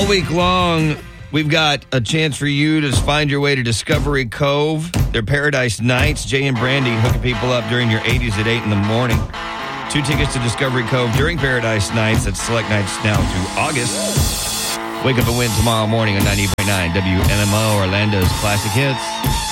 All week long, we've got a chance for you to find your way to Discovery Cove. They're Paradise Nights. Jay and Brandy hooking people up during your 80s at 8 in the morning. 2 tickets to Discovery Cove during Paradise Nights. That's select nights now through August. Wake up and win tomorrow morning on 98.9 WMMO, Orlando's Classic Hits.